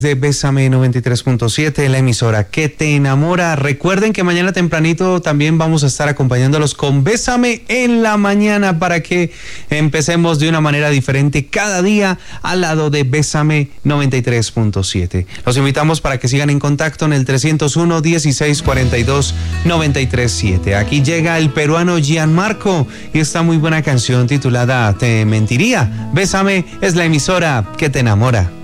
De Bésame 93.7, la emisora que te enamora. Recuerden que mañana tempranito también vamos a estar acompañándolos con Bésame en la mañana para que empecemos de una manera diferente cada día al lado de Bésame 93.7. Los invitamos para que sigan en contacto en el 301-1642-937. Aquí llega el peruano Gianmarco y esta muy buena canción titulada Te mentiría. Bésame es la emisora que te enamora.